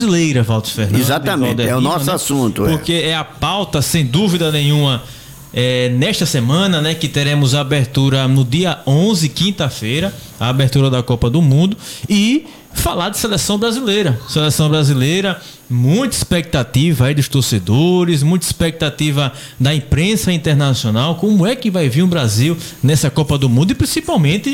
brasileira, Walter Fernandes. Exatamente, é o nosso assunto. Porque é a pauta, sem dúvida nenhuma, nesta semana, né, que teremos a abertura no dia 11, quinta-feira, a abertura da Copa do Mundo, e falar de seleção brasileira. Seleção brasileira, muita expectativa aí dos torcedores, muita expectativa da imprensa internacional, como é que vai vir o Brasil nessa Copa do Mundo, e principalmente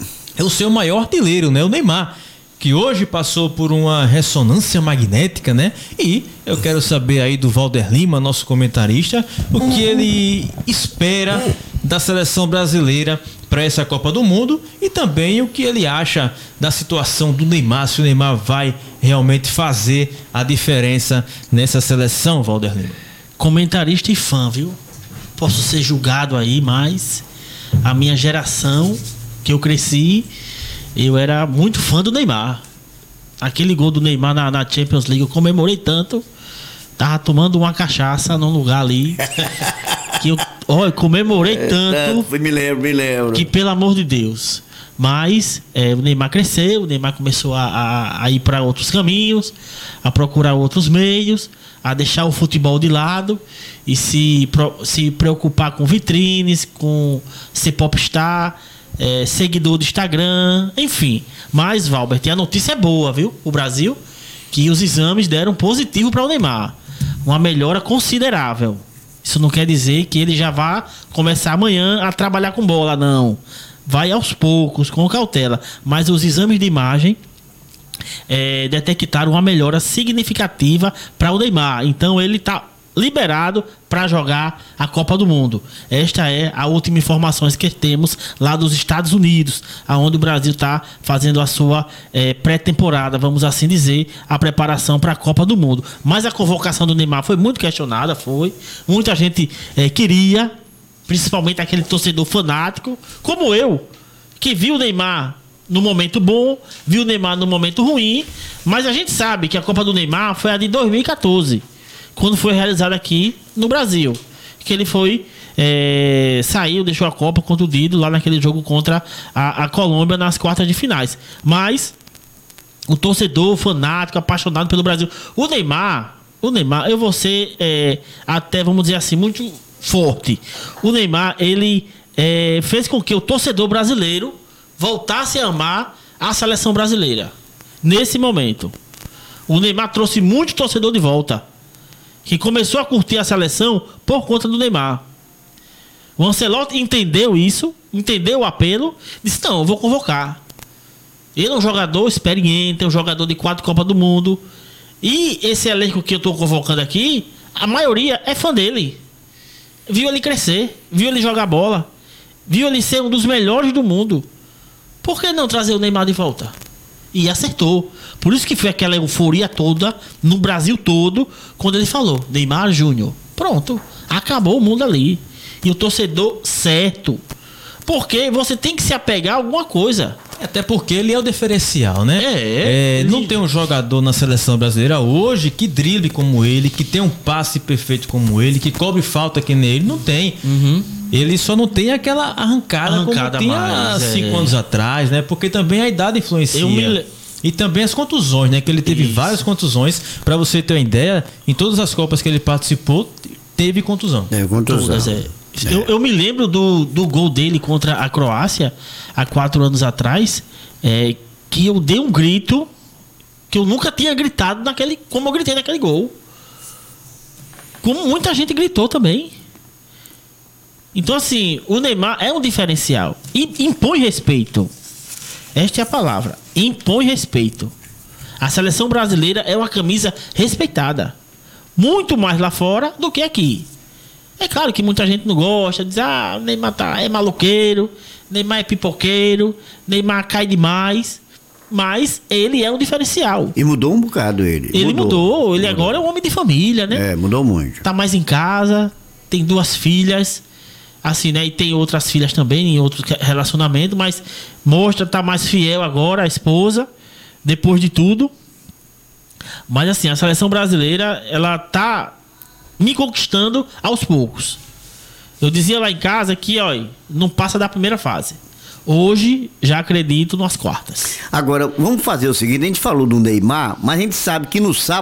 o seu maior artilheiro, né, o Neymar, que hoje passou por uma ressonância magnética, né? E eu quero saber aí do Valder Lima, nosso comentarista, o que ele espera da seleção brasileira para essa Copa do Mundo, e também o que ele acha da situação do Neymar, se o Neymar vai realmente fazer a diferença nessa seleção, Valder Lima. Comentarista e fã, viu? Posso ser julgado aí, mas a minha geração que eu cresci, eu era muito fã do Neymar. Aquele gol do Neymar na Champions League, eu comemorei tanto. Tava tomando uma cachaça num lugar ali que eu comemorei tanto. Me lembro. Que, pelo amor de Deus. Mas o Neymar cresceu, o Neymar começou a ir para outros caminhos, a procurar outros meios, a deixar o futebol de lado e se preocupar com vitrines, com ser popstar, seguidor do Instagram, enfim. Mas, Valbert, a notícia é boa, viu? O Brasil, que os exames deram positivo para o Neymar, uma melhora considerável. Isso não quer dizer que ele já vá começar amanhã a trabalhar com bola, não. Vai aos poucos, com cautela. Mas os exames de imagem detectaram uma melhora significativa para o Neymar. Então ele está liberado para jogar a Copa do Mundo. Esta é a última informação que temos lá dos Estados Unidos, aonde o Brasil está fazendo a sua pré-temporada, vamos assim dizer, a preparação para a Copa do Mundo. Mas a convocação do Neymar foi muito questionada, muita gente queria, principalmente aquele torcedor fanático, como eu, que viu o Neymar no momento bom, viu o Neymar no momento ruim, mas a gente sabe que a Copa do Neymar foi a de 2014, quando foi realizada aqui no Brasil, que ele foi saiu, deixou a Copa contundido lá naquele jogo contra a Colômbia nas quartas de finais. Mas o torcedor fanático, apaixonado pelo Brasil, o Neymar, eu vou ser até, vamos dizer assim, muito forte. O Neymar, ele fez com que o torcedor brasileiro voltasse a amar a seleção brasileira. Nesse momento, o Neymar trouxe muito torcedor de volta, que começou a curtir a seleção por conta do Neymar. O Ancelotti entendeu isso, entendeu o apelo, disse: não, eu vou convocar. Ele é um jogador experiente, é um jogador de 4 Copas do Mundo. E esse elenco que eu estou convocando aqui, a maioria é fã dele. Viu ele crescer, viu ele jogar bola, viu ele ser um dos melhores do mundo. Por que não trazer o Neymar de volta? E acertou. Por isso que foi aquela euforia toda no Brasil todo quando ele falou Neymar Júnior. Pronto, acabou o mundo ali. E o torcedor certo. Porque você tem que se apegar a alguma coisa. Até porque ele é o diferencial, né? Não tem um jogador na seleção brasileira hoje que drible como ele, que tem um passe perfeito como ele, que cobre falta que nem ele. Não tem. Ele só não tem aquela arrancada como tinha 5 anos atrás, né? Porque também a idade influencia. E também as contusões, né? Que ele teve várias contusões. Pra você ter uma ideia, em todas as Copas que ele participou, teve contusão. Eu me lembro do gol dele contra a Croácia há 4 anos atrás, que eu dei um grito que eu nunca tinha gritado como eu gritei naquele gol. Como muita gente gritou também. Então, assim, o Neymar é um diferencial. E impõe respeito. Esta é a palavra. Impõe respeito. A seleção brasileira é uma camisa respeitada. Muito mais lá fora do que aqui. É claro que muita gente não gosta, diz: o Neymar é maluqueiro, Neymar é pipoqueiro, Neymar cai demais. Mas ele é um diferencial. E mudou um bocado ele. Ele mudou. Ele agora é um homem de família, né? Mudou muito. Tá mais em casa, tem 2 filhas, assim, né? E tem outras filhas também em outro relacionamento, mas mostra tá mais fiel agora à esposa, depois de tudo. Mas assim, a seleção brasileira, ela tá me conquistando aos poucos. Eu dizia lá em casa que, não passa da primeira fase. Hoje, já acredito nas quartas. Agora, vamos fazer o seguinte, a gente falou do Neymar, mas a gente sabe que no sábado